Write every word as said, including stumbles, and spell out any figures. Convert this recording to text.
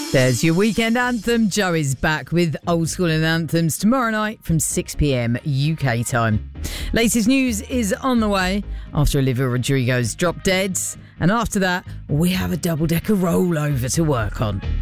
There's your weekend anthem. Joe is back with Old School and Anthems tomorrow night from six p.m. U K time. Latest news is on the way after Olivia Rodrigo's Drop Deads. And after that, we have a double-decker rollover to work on.